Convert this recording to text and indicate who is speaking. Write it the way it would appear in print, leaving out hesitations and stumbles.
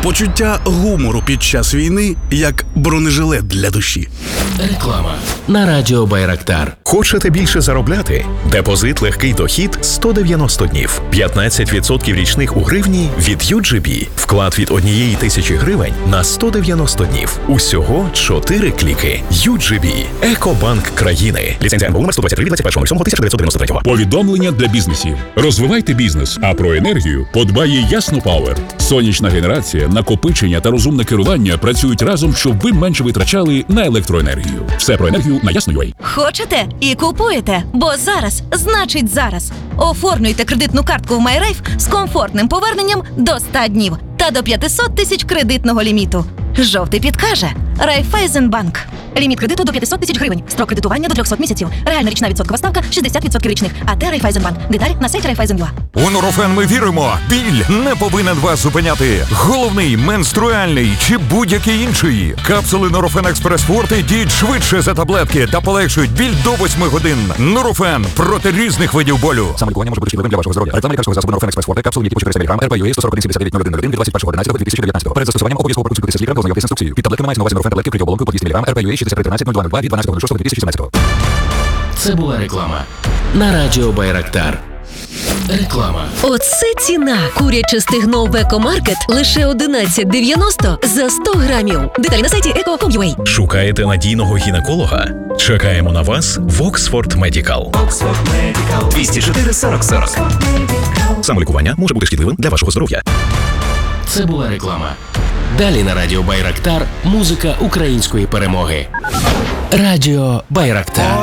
Speaker 1: Почуття гумору під час війни як бронежилет для душі.
Speaker 2: Реклама на радіо Байрактар.
Speaker 3: Хочете більше заробляти? Депозит «Легкий дохід» 190 днів. 15% річних у гривні від UGB. Вклад від 1000 гривень на 190 днів. Усього 4 кліки. UGB. Екобанк країни. Ліцензія НБУ номер 123 від 21.07.1993.
Speaker 4: Повідомлення для бізнесів. Розвивайте бізнес, а про енергію подбає Ясно Пауер. Сонячна генерація, накопичення та розумне керування працюють разом, щоб ви менше витрачали на електроенергію. Все про енергію на Ясно.UA.
Speaker 5: Хочете і купуєте, бо зараз значить зараз. Оформлюйте кредитну картку в MyRafe з комфортним поверненням до 100 днів та до 500 тисяч кредитного ліміту. Жовтий підкаже Райфайзенбанк. Ліміт кредиту до 500 тисяч гривень. Строк кредитування до 300 місяців. Реальна річна відсоткова ставка 60% річних. АТ Райфайзенбанк. Деталі на сайті Райфайзен.ua.
Speaker 6: У Нурофен ми віримо. Біль не повинен вас зупиняти. Головний, менструальний чи будь-який інший. Капсули Нурофен Експрес Форте діють швидше за таблетки та полегшують біль до 8 годин. Нурофен проти різних видів болю.
Speaker 7: Самолікування може бути шкідливим для вашого здоров'я. Реклама лікарського засобу Нурофен Експрес Форте, капсули, які по 400 мг, РП-ЮА 141-79-011 від 21.11.2019. Перед застосуванням обов'язково проконсультуйтеся з лікарем та ознайомтесь з інструкцією. Під таблетками мається на увазі Нурофен таблетки в оболонку по 200 мг, РП-ЮА 6313-0202 від 12.06.2017.
Speaker 2: Це була реклама на радіо Байрактар. Реклама.
Speaker 8: Оце ціна. Куряче стегно в Екомаркет лише 11,90 за 100 грамів. Деталі на сайті eco.com.ua.
Speaker 3: Шукаєте надійного гінеколога? Чекаємо на вас в Oxford Medical. 204 40 40. Самолікування може бути шкідливим для вашого здоров'я.
Speaker 2: Це була реклама. Далі на радіо Байрактар музика української перемоги. Радіо Байрактар.